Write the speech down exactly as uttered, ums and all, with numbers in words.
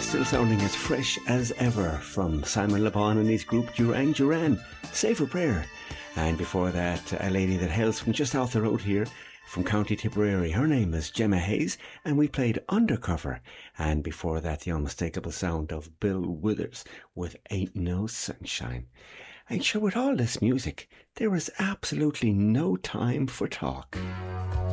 still sounding as fresh as ever from Simon Le Bon and his group Duran Duran, Say for Prayer. And before that, a lady that hails from just off the road here, from County Tipperary. Her name is Gemma Hayes, and we played Undercover. And before that, the unmistakable sound of Bill Withers with Ain't No Sunshine. And sure, with all this music, there is absolutely no time for talk.